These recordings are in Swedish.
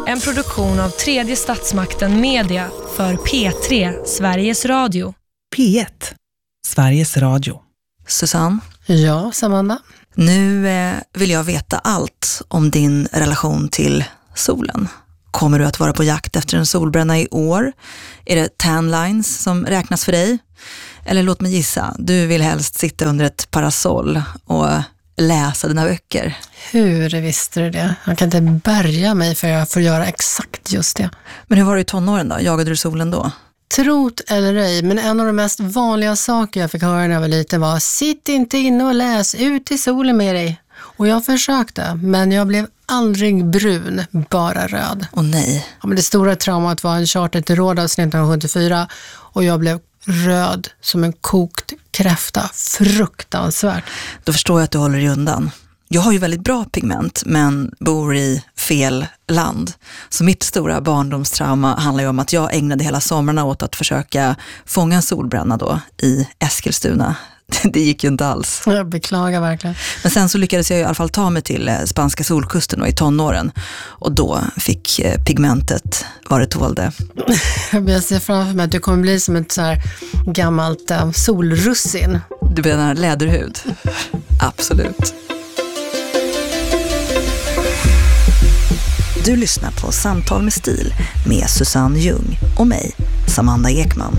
En produktion av Tredje Statsmakten Media för P3 Sveriges Radio. P1 Sveriges Radio. Susanne? Ja, Samanda? Nu vill jag veta allt om din relation till solen. Kommer du att vara på jakt efter en solbränna i år? Är det tan lines som räknas för dig? Eller låt mig gissa, du vill helst sitta under ett parasoll och läsa dina böcker. Hur visste du det? Jag kan inte bärga mig för jag får göra exakt just det. Men hur var det i tonåren då? Jagade du solen då? Trot eller ej, men en av de mest vanliga saker jag fick höra när jag var liten var: sitt inte inne och läs, ut i solen med dig. Och jag försökte, men jag blev aldrig brun, bara röd. Åh nej. Ja, men det stora traumat var en charter till Rhodos 1974 och jag blev röd som en kokt kräfta. Fruktansvärt. Då förstår jag att du håller dig undan. Jag har ju väldigt bra pigment men bor i fel land. Så mitt stora barndomstrauma handlar ju om att jag ägnade hela sommarna åt att försöka fånga en solbränna då i Eskilstuna. Det gick ju inte alls. Jag beklagar verkligen. Men sen så lyckades jag i alla fall ta mig till spanska solkusten och i tonåren. Och då fick pigmentet vad det tålde. Jag ser framför mig att du kommer bli som ett så här gammalt solrussin. Du menar läderhud? Absolut. Du lyssnar på Samtal med stil med Susanne Ljung och mig, Samanda Ekman.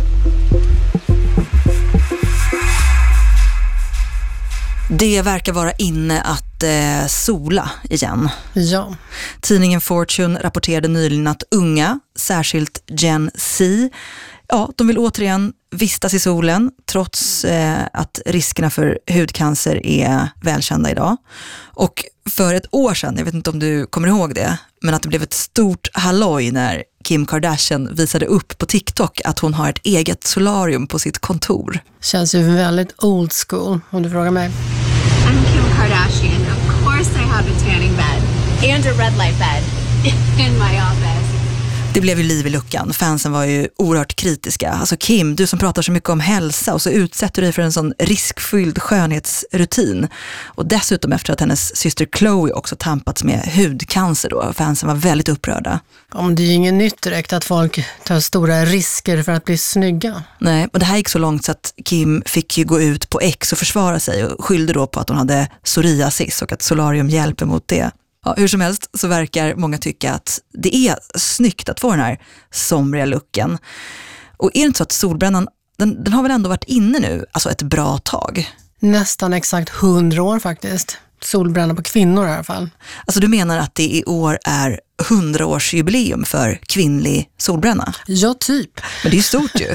Det verkar vara inne att sola igen. Ja. Tidningen Fortune rapporterade nyligen att unga, särskilt Gen Z, de vill återigen vistas i solen trots att riskerna för hudcancer är välkända idag. Och för ett år sedan, jag vet inte om du kommer ihåg det, men att det blev ett stort halloj när Kim Kardashian visade upp på TikTok att hon har ett eget solarium på sitt kontor. Känns ju väldigt old school om du frågar mig. I'm Kim Kardashian. Of course I have a tanning bed and a red light bed in my office. Det blev ju liv i luckan. Fansen var ju oerhört kritiska. Alltså Kim, du som pratar så mycket om hälsa och så utsätter dig för en sån riskfylld skönhetsrutin. Och dessutom efter att hennes syster Chloe också tampats med hudcancer då. Fansen var väldigt upprörda. Om det är ju inget nytt direkt att folk tar stora risker för att bli snygga. Nej, och det här gick så långt så att Kim fick ju gå ut på X och försvara sig och skyllde då på att hon hade psoriasis och att solarium hjälper mot det. Ja, hur som helst så verkar många tycka att det är snyggt att få den här somriga looken. Och är det inte så att solbrännan, den har väl ändå varit inne nu, alltså ett bra tag? Nästan exakt 100 år faktiskt. Solbränna på kvinnor i alla fall. Alltså du menar att det i år är 100-årsjubileum för kvinnlig solbränna? Ja, typ. Men det är ju stort ju.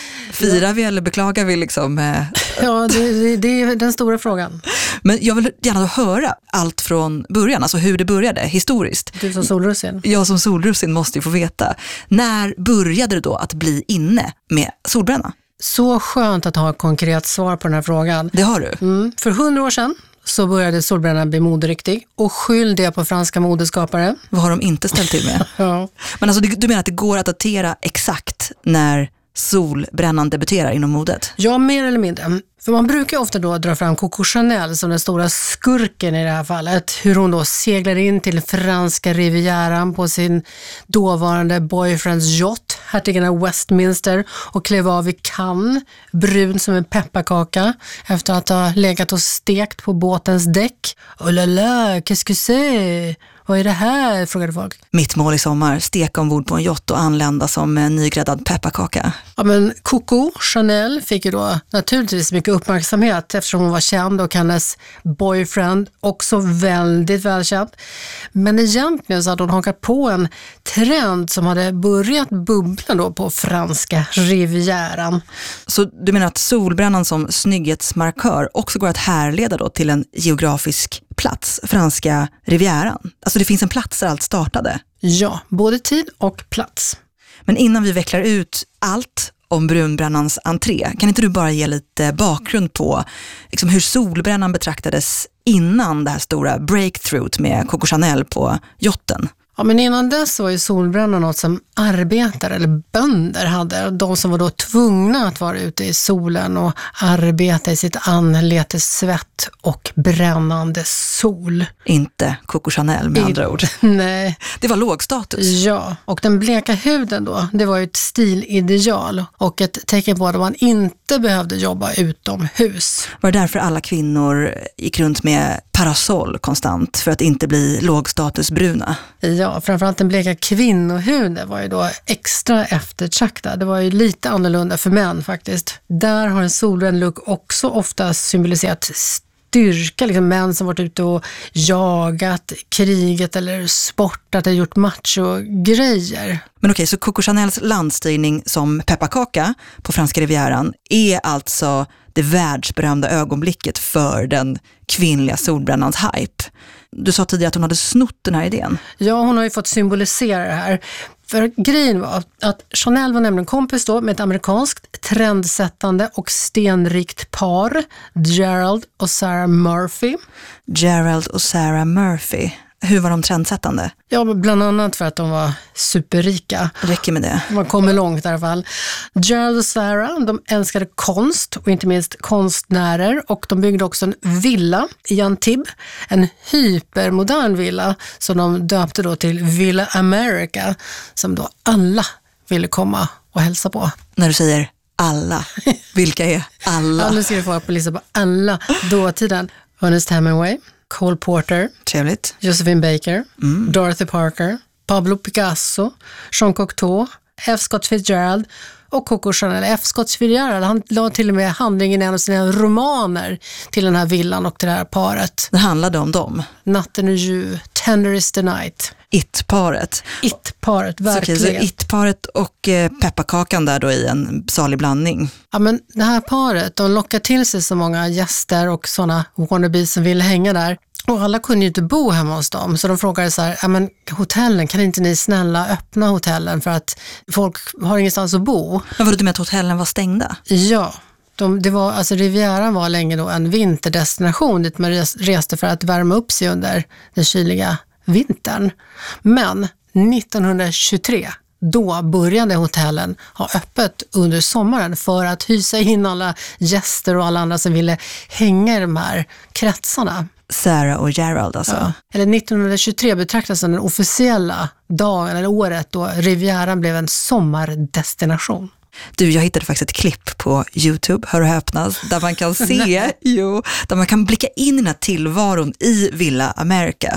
Firar vi eller beklagar vi liksom? Ja, det är den stora frågan. Men jag vill gärna höra allt från början, alltså hur det började historiskt. Du som solrussin? Jag som solrussin måste ju få veta. När började det då att bli inne med solbränna? Så skönt att ha ett konkret svar på den här frågan. Det har du? För 100 år sedan så började solbrännan bli moderiktig och skyll det på franska modeskapare. Vad har de inte ställt till med? Ja. Men alltså du menar att det går att datera exakt när solbrännan debuterar inom modet? Ja, mer eller mindre. För man brukar ofta då dra fram Coco Chanel som den stora skurken i det här fallet. Hur hon då seglar in till franska rivieran på sin dåvarande boyfriends yacht, hertigen av Westminster, och klev av i Cannes, brun som en pepparkaka, efter att ha legat och stekt på båtens däck. Oh la la, qu'est-ce que c'est? Vad är det här? Frågade folk. Mitt mål i sommar, steka ombord på en yacht och anlända som en nygräddad pepparkaka. Ja, men Coco Chanel fick ju då naturligtvis mycket uppmärksamhet eftersom hon var känd och hennes boyfriend också väldigt välkänd. Men egentligen så hade hon hakat på en trend som hade börjat bubbla då på franska rivieran. Så du menar att solbrännan som snygghetsmarkör också går att härleda då till en geografisk plats, franska rivieran? Alltså det finns en plats där allt startade? Ja, både tid och plats. Men innan vi vecklar ut allt om brunbrännans entré, kan inte du bara ge lite bakgrund på liksom, hur solbrännan betraktades innan det här stora breakthrough med Coco Chanel på yachten? Ja, men innan dess var ju solbränna något som arbetare eller bönder hade. De som var då tvungna att vara ute i solen och arbeta i sitt anletes svett och brännande sol. Inte Coco Chanel med andra ord. Nej. Det var låg status. Ja, och den bleka huden då, det var ju ett stilideal och ett tecken på att man inte behövde jobba utomhus. Var det därför alla kvinnor gick runt med parasoll konstant för att inte bli lågstatusbruna? Ja, framförallt den bleka kvinnohuden var ju då extra eftertraktad. Det var ju lite annorlunda för män faktiskt. Där har en solbränd look också ofta symboliserat styrka, liksom män som varit ute och jagat, kriget eller sportat och gjort macho-grejer. Men okej, så Coco Chanels landstigning som pepparkaka på franska rivieran är alltså det världsberömda ögonblicket för den kvinnliga solbrännans hype. Du sa tidigare att hon hade snott den här idén. Ja, hon har ju fått symbolisera det här. För grejen var att Chanel var nämligen kompis då med ett amerikanskt trendsättande och stenrikt par, Gerald och Sarah Murphy. Gerald och Sarah Murphy. Hur var de trendsättande? Ja, bland annat för att de var superrika. Räcker med det. Man kommer långt i alla fall. Gerald och Sarah, de älskade konst och inte minst konstnärer. Och de byggde också en villa i Antibes. En hypermodern villa som de döpte då till Villa America. Som då alla ville komma och hälsa på. När du säger alla, vilka är alla? Ja, nu ska du få på lista på alla dåtiden. Ernest Hemingway, Cole Porter, Trevligt. Josephine Baker, Dorothy Parker, Pablo Picasso, Jean Cocteau, F. Scott Fitzgerald och Coco Chanel. F. Scott Fitzgerald, han la till och med handlingen i en av sina romaner till den här villan och till det här paret. Det handlade om dem. Natten är ljuv, Tender is the night. It-paret. It-paret, verkligen. Så It-paret och pepparkakan där då i en salig blandning. Ja, men det här paret, de lockar till sig så många gäster och sådana wannabes som vill hänga där. Och alla kunde ju inte bo hemma hos dem. Så de frågade så här, ja men hotellen, kan inte ni snälla öppna hotellen för att folk har ingenstans att bo? Men var det med att hotellen var stängda? Ja. Rivieran var länge då en vinterdestination dit man reste för att värma upp sig under den kyliga vintern. Men 1923, då började hotellen ha öppet under sommaren för att hysa in alla gäster och alla andra som ville hänga i de här kretsarna. Sarah och Gerald alltså. Ja. Eller 1923 betraktas som den officiella dagen eller året då Rivieran blev en sommardestination. Du, jag hittade faktiskt ett klipp på YouTube, hör och häpnas, där man kan se, där man kan blicka in i den här tillvaron i Villa America.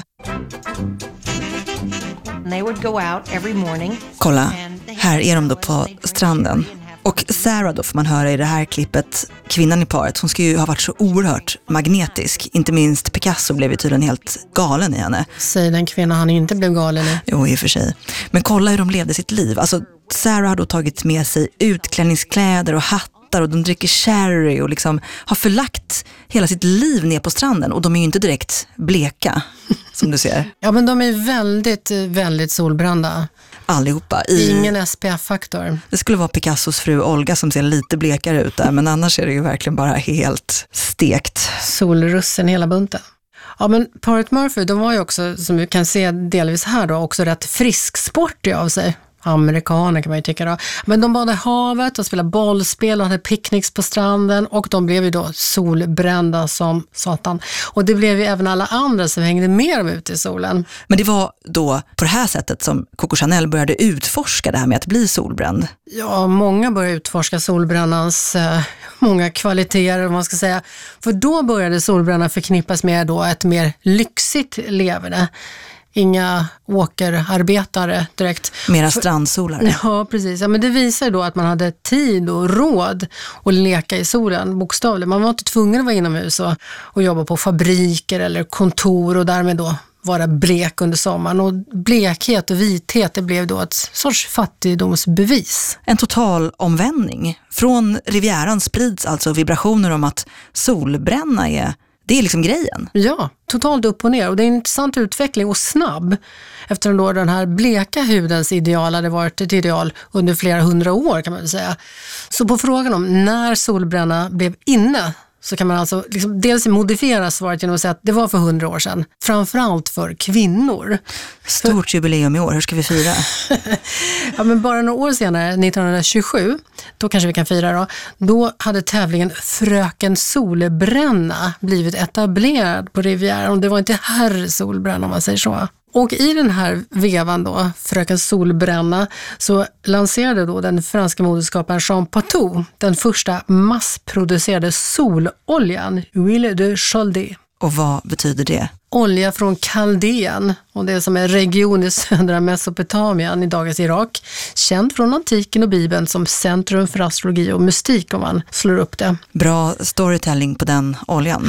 They would go out every morning. Kolla, här är de då på stranden. Och Sarah då får man höra i det här klippet, kvinnan i paret, hon ska ju ha varit så oerhört magnetisk. Inte minst Picasso blev ju tydligen helt galen i henne. Säg den kvinna han inte blev galen i. Jo, i och för sig. Men kolla hur de levde sitt liv. Alltså, Sarah har då tagit med sig utklädningskläder och hattar och de dricker sherry och liksom har förlagt hela sitt liv ner på stranden. Och de är ju inte direkt bleka, som du ser. Ja, men de är väldigt, väldigt solbrända. Allihopa. Ingen SPF-faktor. Det skulle vara Picassos fru Olga som ser lite blekare ut där, men annars är det ju verkligen bara helt stekt. Solrussen hela bunten. Ja, men paret Murphy, de var ju också, som vi kan se delvis här då, också rätt frisksportiga av sig. Amerikaner kan man ju tycka då. Men de badade i havet och spelade bollspel och hade picknicks på stranden och de blev ju då solbrända som satan. Och det blev ju även alla andra som hängde med dem ute i solen. Men det var då på det här sättet som Coco Chanel började utforska det här med att bli solbränd. Ja, många började utforska solbrännans många kvaliteter, om man ska säga. För då började solbrännan förknippas med då ett mer lyxigt leverne. Inga åkerarbetare direkt. Mera strandsolare. Ja, precis. Ja, men det visar då att man hade tid och råd att leka i solen, bokstavligt. Man var inte tvungen att vara inomhus och jobba på fabriker eller kontor och därmed då vara blek under sommaren. Och blekhet och vithet, det blev då ett sorts fattigdomsbevis. En total omvändning. Från Rivieran sprids alltså vibrationer om att solbränna det är liksom grejen. Ja, totalt upp och ner. Och det är en intressant utveckling och snabb. Eftersom då den här bleka hudens ideal hade varit ett ideal under flera hundra år kan man säga. Så på frågan om när solbränna blev inne så kan man alltså liksom dels modifiera svaret genom att säga att det var för 100 år sedan. Framförallt för kvinnor. Stort jubileum i år, hur ska vi fira? Ja, men bara några år senare, 1927, då kanske vi kan fira då hade tävlingen Fröken Solbränna blivit etablerad på Rivieran. Det var inte herr Solbränna om man säger så. Och i den här vevan då, Fröken Solbränna, så lanserade då den franska modeskaparen Jean Patou den första massproducerade sololjan, Huile de Chaldée. Och vad betyder det? Olja från Kaldén, och det som är region i södra Mesopotamien i dagens Irak, känd från antiken och Bibeln som centrum för astrologi och mystik om man slår upp det. Bra storytelling på den oljan.